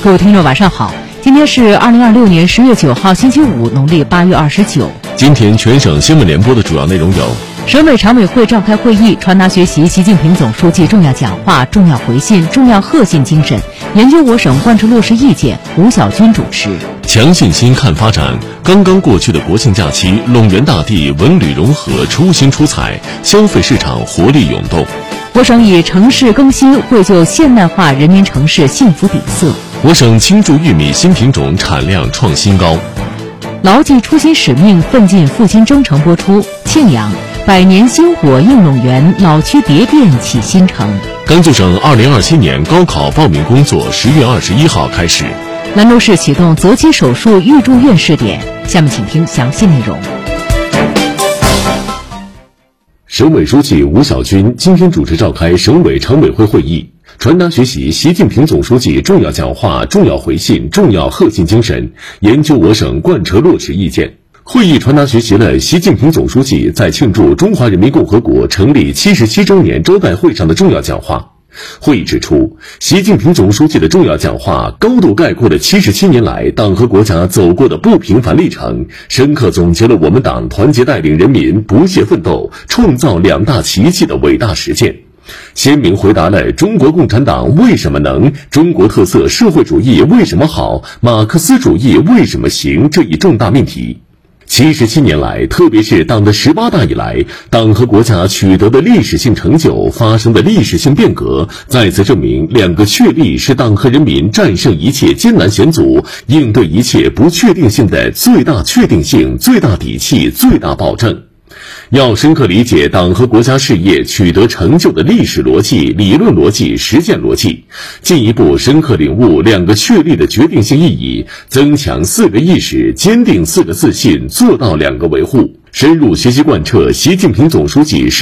各位听众晚上好，今天是2026年10月9号星期五，农历8月29。 今天全省新闻联播的主要内容有： 省委常委会召开会议，传达学习习近平总书记重要讲话、重要回信、重要贺信精神，研究我省贯彻落实意见。吴晓军主持。 强信心看发展。刚刚过去的国庆假期，陇源大地文旅融合出新出彩，消费市场活力涌动。 我省以城市更新绘就现代化人民城市幸福底色。 我省青贮玉米新品种产量创新高。 牢记初心使命，奋进复兴征程播出。庆阳百年星火映陇源，老区蝶变起新城。 甘肃省2027年高考报名工作10月21号开始。 兰州市启动择期手术预住院试点。下面请听详细内容。 省委书记吴晓军今天主持召开省委常委会会议，传达学习习近平总书记重要讲话、重要回信、重要贺信精神，研究我省贯彻落实意见。会议传达学习了习近平总书记在庆祝中华人民共和国成立77周年招待会上的重要讲话。会议指出，习近平总书记的重要讲话高度概括了77年来党和国家走过的不平凡历程，深刻总结了我们党团结带领人民不懈奋斗、创造2大奇迹的伟大实践，鲜明回答了中国共产党为什么能、中国特色社会主义为什么好、马克思主义为什么行这一重大命题。77年来，特别是党的18大以来，党和国家取得的历史性成就、发生的历史性变革，再次证明2个确立是党和人民战胜一切艰难险阻、应对一切不确定性的最大确定性、最大底气、最大保证。要深刻理解党和国家事业取得成就的历史逻辑、理论逻辑、实践逻辑，进一步深刻领悟2个确立的决定性意义，增强4个意识，坚定4个自信，做到2个维护，深入学习贯彻习近平总书记